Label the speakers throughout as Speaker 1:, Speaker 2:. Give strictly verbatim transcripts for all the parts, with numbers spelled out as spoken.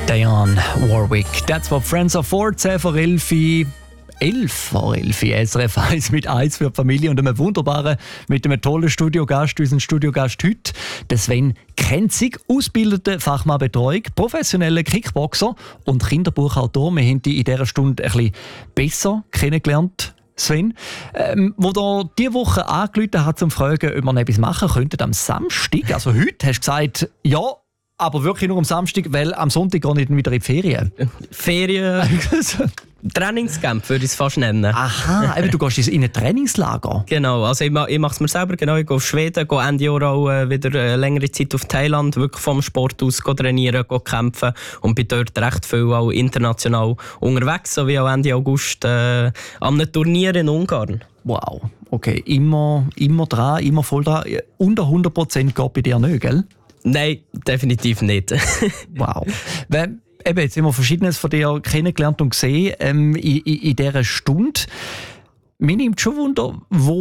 Speaker 1: Dionne Warwick. That's what Friends are for. zehn vor elf. elf vor elf. S R F eins mit eins für die Familie und einem wunderbaren, mit einem tollen Studiogast. Unseren Studiogast heute, der Sven Krenzig, ausgebildeter Fachmann Betreuung, professioneller Kickboxer und Kinderbuchautor. Wir haben dich in dieser Stunde ein bisschen besser kennengelernt, Sven. Ähm, wo da diese Woche angerufen hat, um zu fragen, ob wir noch etwas machen könnten am Samstag. Also heute hast du gesagt, ja, aber wirklich nur am Samstag, weil am Sonntag gehe ich dann wieder in die Ferien.
Speaker 2: Ferien? Trainingscamp würde ich es fast nennen.
Speaker 1: Aha, eben, du gehst in ein Trainingslager.
Speaker 2: Genau, also ich, ich mache es mir selber. Genau, ich gehe auf Schweden, gehe Ende Jahr auch äh, wieder äh, längere Zeit auf Thailand, wirklich vom Sport aus gehe trainieren, gehe kämpfen und bin dort recht viel auch international unterwegs, so wie auch Ende August äh, an einem Turnier in Ungarn.
Speaker 1: Wow, okay, immer, immer dran, immer voll dran. Unter hundert Prozent geht bei dir nicht, gell?
Speaker 2: Nein, definitiv nicht.
Speaker 1: Wow. Weil, eben, jetzt haben wir Verschiedenes von dir kennengelernt und gesehen ähm, in, in, in dieser Stunde. Mir nimmt schon Wunder,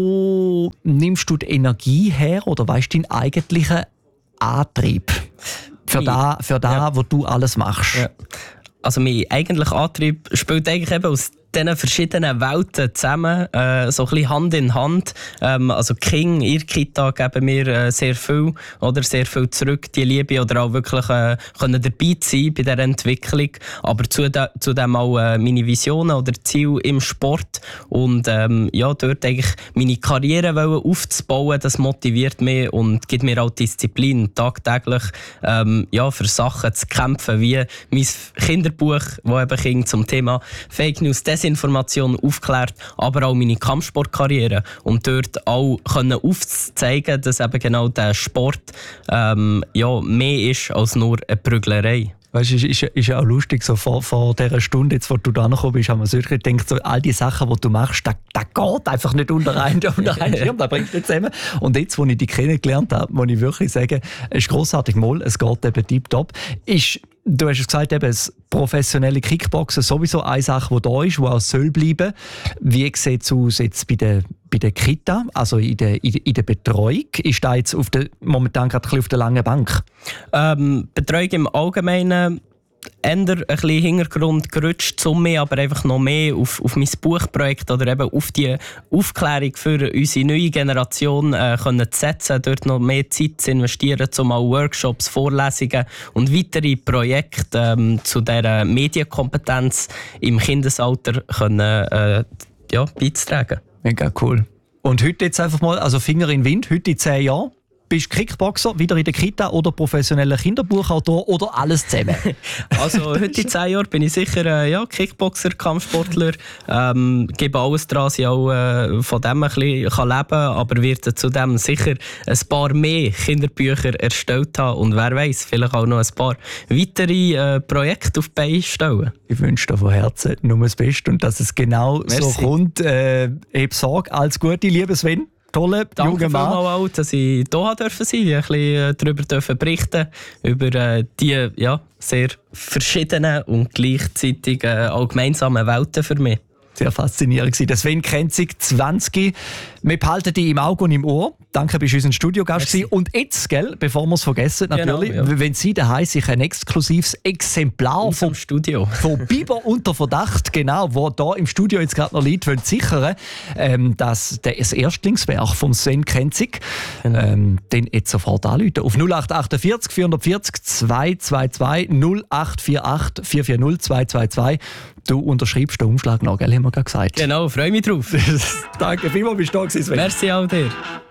Speaker 1: wo nimmst du die Energie her oder weißt du deinen eigentlichen Antrieb für das, für das ja. was du alles machst? Ja.
Speaker 2: Also mein eigentlicher Antrieb spielt eigentlich eben aus diesen verschiedenen Welten zusammen, äh, so ein bisschen Hand in Hand. Ähm, also King, ihr Kita geben mir äh, sehr viel, oder sehr viel zurück, die Liebe, oder auch wirklich äh, können dabei sein bei dieser Entwicklung, aber zudem auch äh, meine Visionen oder Ziele im Sport und ähm, ja, dort eigentlich meine Karriere aufzubauen, das motiviert mich und gibt mir auch Disziplin, tagtäglich ähm, ja, für Sachen zu kämpfen, wie mein Kinderbuch, das eben Kinder zum Thema Fake News, Desinformation aufklärt, aber auch meine Kampfsportkarriere und dort auch können aufzeigen, dass eben genau der Sport ähm, ja, mehr ist als nur eine Prüglerei.
Speaker 1: Weißt du, ist, ist, ist ja auch lustig, so vor, vor dieser Stunde, jetzt, wo du da gekommen bist, haben wir so gedacht, so, all die Sachen, die du machst, das, das geht einfach nicht unter einen, unter einen Schirm, das bringt nicht zusammen. Und jetzt, wo ich dich kennengelernt habe, muss ich wirklich sagen, es ist grossartig, mal, es geht eben tiptop. Ist, du hast es gesagt, eben, das professionelle Kickboxen sowieso eine Sache, die da ist, die auch soll bleiben. Wie sieht es aus jetzt bei der, bei der Kita, also in der, in der, in der Betreuung? Ist da jetzt auf der, momentan gerade ein bisschen auf der langen Bank?
Speaker 2: Ähm, Betreuung im Allgemeinen eher ein bisschen Hintergrund gerutscht, zu mir aber einfach noch mehr auf, auf mein Buchprojekt oder eben auf die Aufklärung für unsere neue Generation äh, können zu setzen, dort noch mehr Zeit zu investieren, um auch Workshops, Vorlesungen und weitere Projekte ähm, zu dieser Medienkompetenz im Kindesalter können, äh, ja, beizutragen.
Speaker 1: Mega cool. Und heute jetzt einfach mal, also Finger in den Wind, heute in zehn Jahren, bist du Kickboxer, wieder in der Kita oder professioneller Kinderbuchautor oder alles zusammen?
Speaker 2: Also heute in zehn Jahren bin ich sicher äh, ja, Kickboxer, Kampfsportler, ähm, gebe alles daran, dass ich auch äh, von dem ein bisschen kann leben kann, aber werde zudem sicher ein paar mehr Kinderbücher erstellt haben und wer weiß, vielleicht auch noch ein paar weitere äh, Projekte auf die Beine stellen.
Speaker 1: Ich wünsche dir von Herzen nur das Beste und dass es genau Merci. so kommt. Äh, hab Sorge, alles Gute, lieber Sven. Tolle,
Speaker 2: Danke vielmals, dass ich hier dürfen sein, ein bisschen darüber dürfen berichten, über äh, die ja, sehr verschiedenen und gleichzeitig äh, auch gemeinsamen Welten für mich.
Speaker 1: Sehr faszinierend war. Sven Krenzig, zwanzig. Wir behalten dich im Auge und im Ohr. Danke, bist du unser Studiogast gewesen. Und jetzt, gell, bevor wir es vergessen, natürlich, genau, ja. wenn Sie daheim sich ein exklusives Exemplar vom
Speaker 2: Studio
Speaker 1: von Biber unter Verdacht, genau, wo da im Studio jetzt gerade noch liegt, wollen sichern, ähm, dass das Erstlingswerk von Sven Krenzig, genau. ähm, den jetzt sofort anrufen. Auf null acht achtundvierzig vierhundertvierzig zweihundertzweiundzwanzig null acht vier acht vier vier null zwei zwei zwei. Du unterschreibst den Umschlag noch, gell, haben wir gerade gesagt.
Speaker 2: Genau, freue mich drauf.
Speaker 1: Danke vielmals, bist du da gewesen, Sven.
Speaker 2: Merci auch dir.